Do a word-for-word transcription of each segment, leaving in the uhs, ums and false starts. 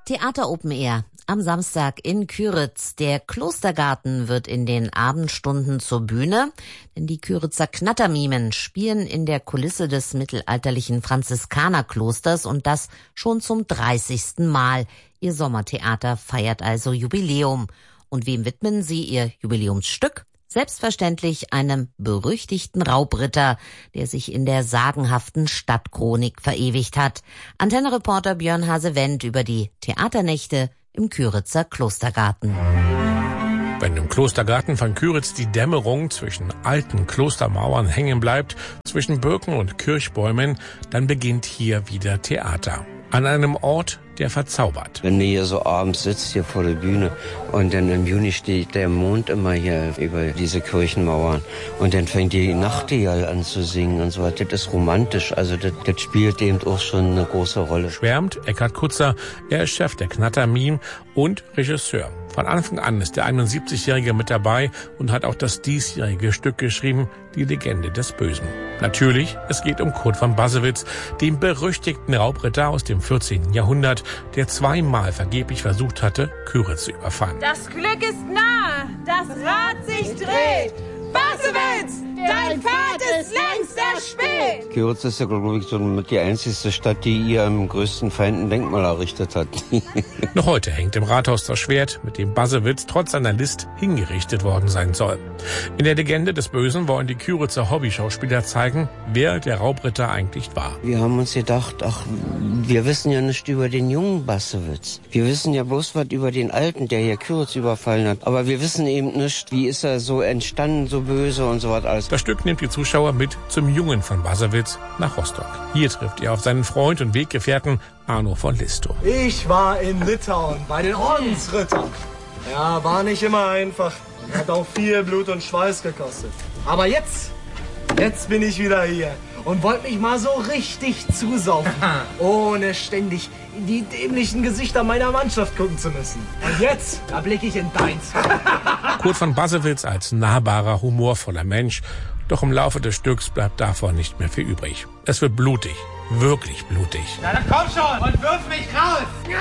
Theater Open Air am Samstag in Kyritz. Der Klostergarten wird in den Abendstunden zur Bühne, denn die Kyritzer Knattermimen spielen in der Kulisse des mittelalterlichen Franziskanerklosters und das schon zum dreißigsten Mal. Ihr Sommertheater feiert also Jubiläum. Und wem widmen sie ihr Jubiläumsstück? Selbstverständlich einem berüchtigten Raubritter, der sich in der sagenhaften Stadtchronik verewigt hat. Antenne-Reporter Björn Hase-Wendt über die Theaternächte im Kyritzer Klostergarten. Wenn im Klostergarten von Kyritz die Dämmerung zwischen alten Klostermauern hängen bleibt, zwischen Birken und Kirchbäumen, dann beginnt hier wieder Theater. An einem Ort, der verzaubert. Wenn du hier so abends sitzt, hier vor der Bühne, und dann im Juni steht der Mond immer hier über diese Kirchenmauern und dann fängt die Nachtigall an zu singen und so weiter. Das ist romantisch, also das, das spielt eben auch schon eine große Rolle. Schwärmt Eckhard Kutzer, er ist Chef der Knattermime und Regisseur. Von Anfang an ist der einundsiebzigjährige mit dabei und hat auch das diesjährige Stück geschrieben, Die Legende des Bösen. Natürlich, es geht um Kurt von Bassewitz, den berüchtigten Raubritter aus dem vierzehnten Jahrhundert, der zweimal vergeblich versucht hatte, Kyritz zu überfallen. Das Glück ist nahe, das Rad sich dreht. Bassewitz, dein Pfad ist längst erspäht. Kyritz ist ja, glaube ich, so mit die einzigste Stadt, die ihrem größten Feind ein Denkmal errichtet hat. Noch heute hängt im Rathaus das Schwert, mit dem Bassewitz trotz seiner List hingerichtet worden sein soll. In der Legende des Bösen wollen die Kyritzer Hobbyschauspieler zeigen, wer der Raubritter eigentlich war. Wir haben uns gedacht, ach, wir wissen ja nicht über den jungen Bassewitz. Wir wissen ja bloß was über den Alten, der hier Kyritz überfallen hat. Aber wir wissen eben nicht, wie ist er so entstanden, so böse und so was alles. Das Stück nimmt die Zuschauer mit zum Jungen von Bassewitz nach Rostock. Hier trifft er auf seinen Freund und Weggefährten Arno von Listow. Ich war in Litauen bei den Ordensrittern. Ja, war nicht immer einfach. Hat auch viel Blut und Schweiß gekostet. Aber jetzt, jetzt bin ich wieder hier und wollte mich mal so richtig zusaufen, ohne ständig in die dämlichen Gesichter meiner Mannschaft gucken zu müssen. Und jetzt, da blicke ich in deins. Kurt von Bassewitz als nahbarer, humorvoller Mensch. Doch im Laufe des Stücks bleibt davon nicht mehr viel übrig. Es wird blutig, wirklich blutig. Na dann komm schon und wirf mich raus!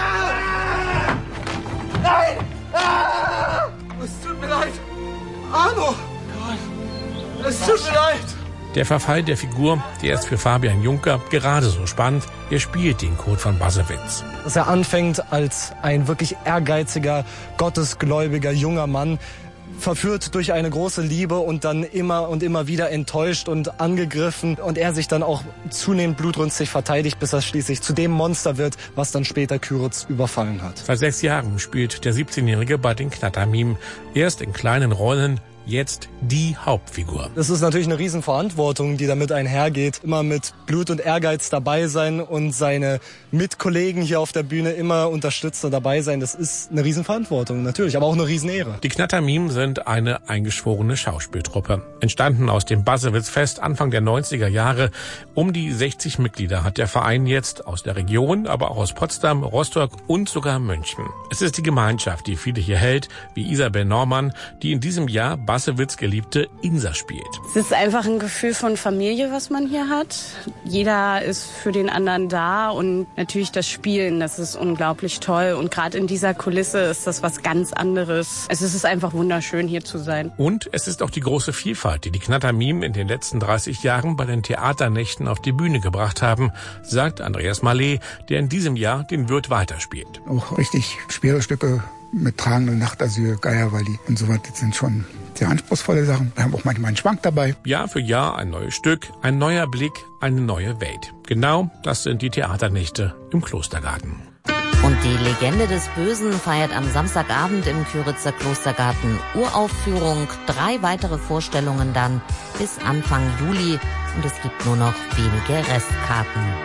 Nein! Ah! Es tut mir leid. Arno! Gott. Es tut mir leid. Der Verfall der Figur, der ist für Fabian Juncker gerade so spannend. Er spielt den Kurt von Bassewitz. Dass er anfängt als ein wirklich ehrgeiziger, gottesgläubiger junger Mann, verführt durch eine große Liebe und dann immer und immer wieder enttäuscht und angegriffen und er sich dann auch zunehmend blutrünstig verteidigt, bis er schließlich zu dem Monster wird, was dann später Kyritz überfallen hat. Seit sechs Jahren spielt der siebzehnjährige bei den Knattermimen. Erst in kleinen Rollen, jetzt die Hauptfigur. Das ist natürlich eine Riesenverantwortung, die damit einhergeht. Immer mit Blut und Ehrgeiz dabei sein und seine Mitkollegen hier auf der Bühne immer unterstützt dabei sein. Das ist eine Riesenverantwortung, natürlich, aber auch eine Riesenehre. Die Knattermimen sind eine eingeschworene Schauspieltruppe. Entstanden aus dem Bassewitz-Fest Anfang der neunziger Jahre. Um die sechzig Mitglieder hat der Verein jetzt aus der Region, aber auch aus Potsdam, Rostock und sogar München. Es ist die Gemeinschaft, die viele hier hält, wie Isabel Normann, die in diesem Jahr Bassewitz geliebte Insa spielt. Es ist einfach ein Gefühl von Familie, was man hier hat. Jeder ist für den anderen da und natürlich das Spielen, das ist unglaublich toll. Und gerade in dieser Kulisse ist das was ganz anderes. Es ist einfach wunderschön, hier zu sein. Und es ist auch die große Vielfalt, die die Knattermimen in den letzten dreißig Jahren bei den Theaternächten auf die Bühne gebracht haben, sagt Andreas Mallet, der in diesem Jahr den Wirt weiterspielt. Auch richtig schwere Stücke mit Tragende Nachtasyl, Geierwalli und so weiter. Das sind schon sehr anspruchsvolle Sachen. Wir haben auch manchmal einen Schwank dabei. Jahr für Jahr ein neues Stück, ein neuer Blick, eine neue Welt. Genau das sind die Theaternächte im Klostergarten. Und die Legende des Bösen feiert am Samstagabend im Kyritzer Klostergarten Uraufführung. Drei weitere Vorstellungen dann bis Anfang Juli. Und es gibt nur noch wenige Restkarten.